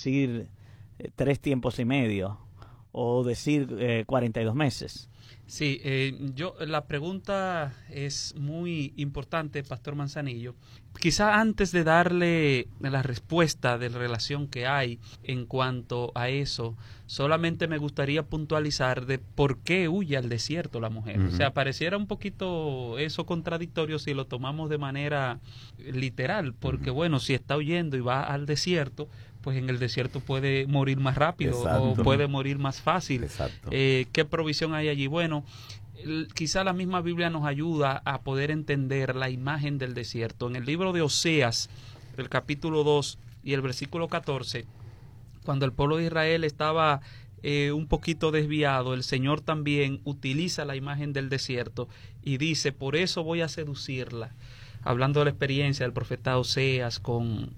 decir 3 tiempos y medio o decir 42 meses? Sí, la pregunta es muy importante, Pastor Manzanillo. Quizá antes de darle la respuesta de la relación que hay en cuanto a eso, solamente me gustaría puntualizar de por qué huye al desierto la mujer. O sea, pareciera un poquito eso contradictorio si lo tomamos de manera literal, porque bueno, si está huyendo y va al desierto, pues en el desierto puede morir más rápido. Exacto. O puede morir más fácil. Exacto. ¿Qué provisión hay allí? Bueno, quizá la misma Biblia nos ayuda a poder entender la imagen del desierto. En el libro de Oseas, el capítulo 2 y el versículo 14, cuando el pueblo de Israel estaba un poquito desviado, el Señor también utiliza la imagen del desierto y dice, por eso voy a seducirla. Hablando de la experiencia del profeta Oseas con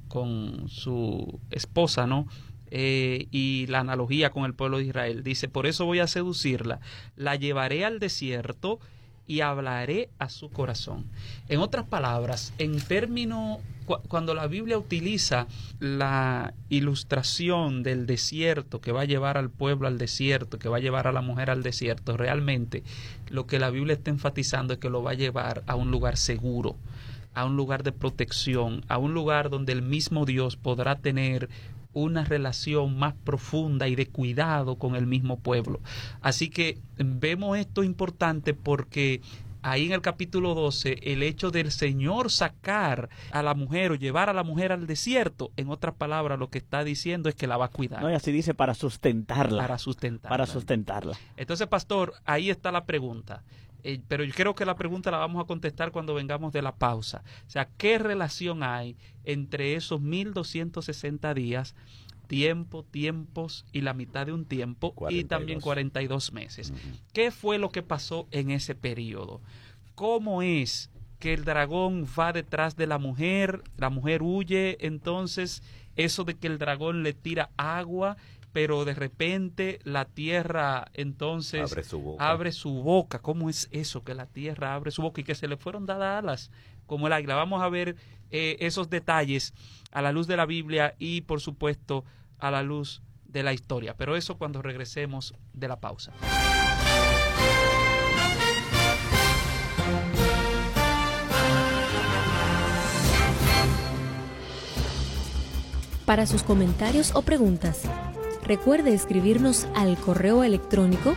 su esposa, ¿no? Y la analogía con el pueblo de Israel. Dice, por eso voy a seducirla, la llevaré al desierto y hablaré a su corazón. En otras palabras, en términos, cuando la Biblia utiliza la ilustración del desierto, que va a llevar al pueblo al desierto, que va a llevar a la mujer al desierto, realmente lo que la Biblia está enfatizando es que lo va a llevar a un lugar seguro, a un lugar de protección, a un lugar donde el mismo Dios podrá tener una relación más profunda y de cuidado con el mismo pueblo. Así que vemos esto importante porque ahí en el capítulo 12, el hecho del Señor sacar a la mujer o llevar a la mujer al desierto, en otras palabras, lo que está diciendo es que la va a cuidar. No, y así dice, para sustentarla. Para sustentarla. Para sustentarla. Entonces, pastor, ahí está la pregunta. Pero yo creo que la pregunta la vamos a contestar cuando vengamos de la pausa. O sea, ¿qué relación hay entre esos 1260 días, tiempos y la mitad de un tiempo 42. Y también 42 meses? ¿Qué fue lo que pasó en ese periodo? ¿Cómo es que el dragón va detrás de la mujer huye? Entonces, eso de que el dragón le tira agua, pero de repente la tierra entonces abre su boca. ¿Cómo es eso? Que la tierra abre su boca y que se le fueron dadas alas como el águila. Vamos a ver esos detalles a la luz de la Biblia y, por supuesto, a la luz de la historia. Pero eso cuando regresemos de la pausa. Para sus comentarios o preguntas, recuerde escribirnos al correo electrónico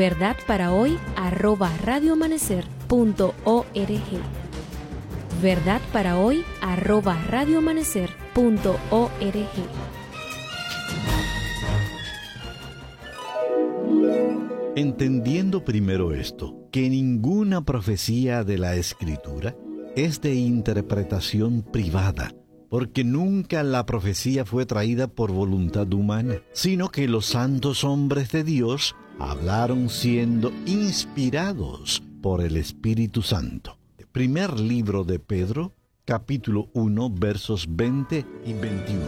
verdadparahoy@radioamanecer.org. verdadparahoy@radioamanecer.org. Entendiendo primero esto, que ninguna profecía de la Escritura es de interpretación privada, porque nunca la profecía fue traída por voluntad humana, sino que los santos hombres de Dios hablaron siendo inspirados por el Espíritu Santo. Primer libro de Pedro, capítulo 1, versos 20 y 21.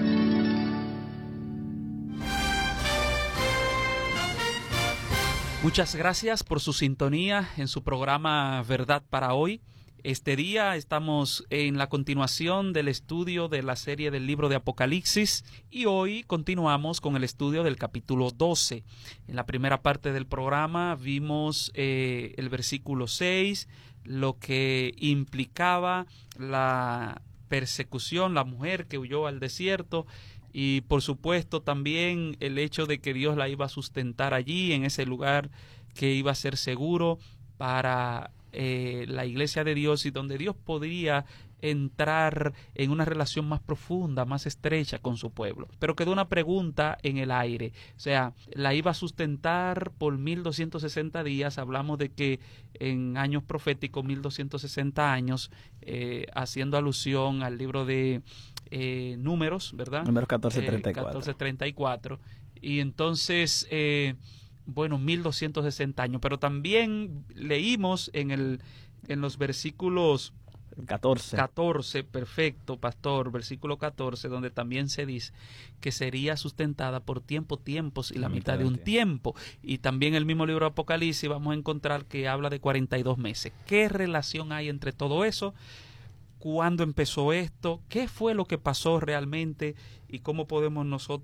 Muchas gracias por su sintonía en su programa Verdad para Hoy. Este día estamos en la continuación del estudio de la serie del libro de Apocalipsis y hoy continuamos con el estudio del capítulo 12. En la primera parte del programa vimos el versículo 6, lo que implicaba la persecución, la mujer que huyó al desierto y por supuesto también el hecho de que Dios la iba a sustentar allí en ese lugar que iba a ser seguro para la iglesia de Dios y donde Dios podría entrar en una relación más profunda, más estrecha con su pueblo. Pero quedó una pregunta en el aire, o sea, la iba a sustentar por 1260 días, hablamos de que en años proféticos 1260 años, haciendo alusión al libro de Números, ¿verdad? Números 14:34. 14:34, y entonces 1260 años, pero también leímos en los versículos 14, perfecto, pastor, versículo 14, donde también se dice que sería sustentada por tiempos y la mitad de un tiempo. Y también el mismo libro de Apocalipsis vamos a encontrar que habla de 42 meses. ¿Qué relación hay entre todo eso? ¿Cuándo empezó esto? ¿Qué fue lo que pasó realmente? ¿Y cómo podemos nosotros